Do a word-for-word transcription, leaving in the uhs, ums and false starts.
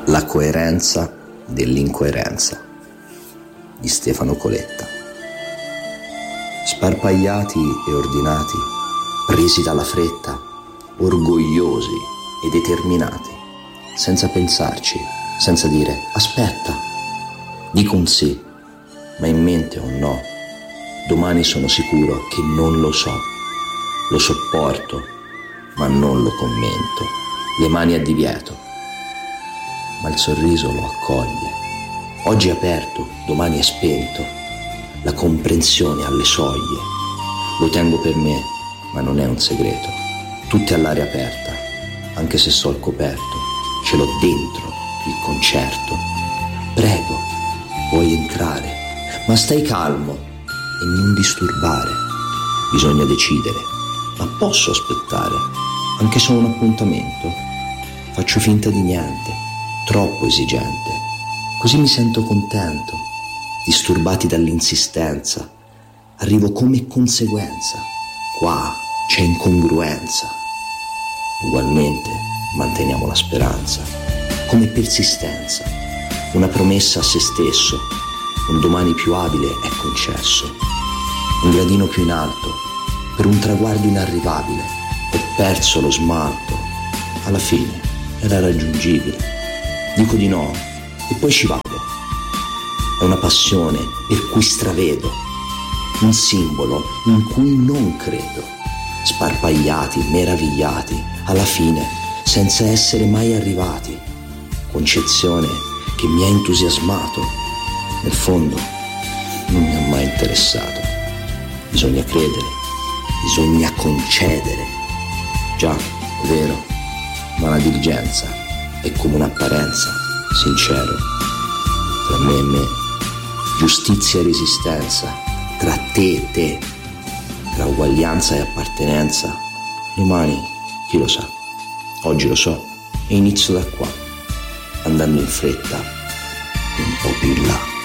La coerenza dell'incoerenza di Stefano Coletta. Sparpagliati e ordinati, presi dalla fretta, orgogliosi e determinati, senza pensarci, senza dire aspetta, dico un sì, ma in mente un no. Domani sono sicuro che non lo so, lo sopporto, ma non lo commento, le mani a divieto, ma il sorriso lo accoglie. Oggi è aperto, domani è spento, la comprensione alle soglie. Lo tengo per me, ma non è un segreto. Tutti all'aria aperta, anche se so il coperto, ce l'ho dentro il concerto. Prego, puoi entrare, ma stai calmo e non disturbare. Bisogna decidere, ma posso aspettare, anche se ho un appuntamento. Faccio finta di niente, troppo esigente, così mi sento contento. Disturbati dall'insistenza, arrivo come conseguenza. Qua c'è incongruenza. Ugualmente manteniamo la speranza, come persistenza, una promessa a se stesso. Un domani più abile è concesso, un gradino più in alto, per un traguardo inarrivabile. Ho perso lo smalto, alla fine era raggiungibile. Dico di no e poi ci vado. È una passione per cui stravedo, un simbolo in cui non credo. Sparpagliati, meravigliati, alla fine, senza essere mai arrivati. Concezione che mi ha entusiasmato, nel fondo non mi ha mai interessato. Bisogna credere, bisogna concedere. Già, è vero, ma la diligenza è come un'apparenza, sincero, tra me e me. Giustizia e resistenza, tra te e te, tra uguaglianza e appartenenza. Domani, chi lo sa? Oggi lo so e inizio da qua, andando in fretta, un po' più in là.